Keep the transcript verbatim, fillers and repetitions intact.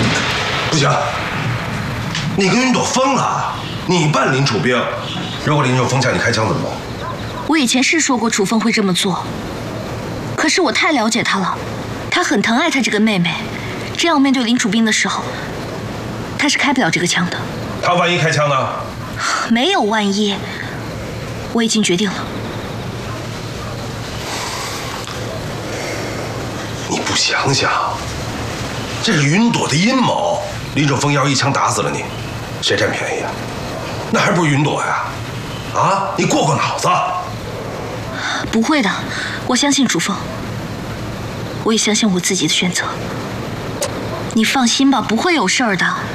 不行，你跟云朵疯了！你扮林楚冰，如果林仲峰向你开枪怎么办？ 我以前是说过楚风会这么做，可是我太了解他了，他很疼爱他这个妹妹，这样面对林楚冰的时候，他是开不了这个枪的。 他万一开枪呢？ 没有万一，我已经决定了。 你不想想，这是云朵的阴谋。林仲峰要是一枪打死了你，谁占便宜啊？那还不是云朵呀？啊，你过过脑子。 不会的，我相信楚风，我也相信我自己的选择。你放心吧，不会有事儿的。